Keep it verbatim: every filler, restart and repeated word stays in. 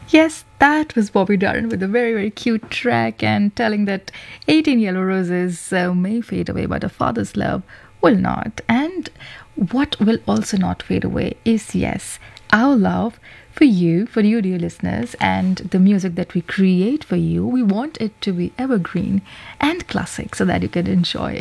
Yes, that was Bobby Darin with a very, very cute track and telling that eighteen yellow roses uh, may fade away, but a father's love will not. And what will also not fade away is, yes, our love for you, for you, dear listeners, and the music that we create for you. We want it to be evergreen and classic so that you can enjoy it.